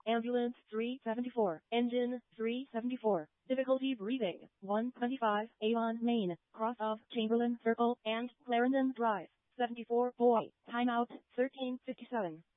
Ambulance 374. Engine 374. Difficulty breathing 125. Avon, Maine. Cross of Chamberlain Circle and Clarendon Drive. 74 boy. Timeout 13:57.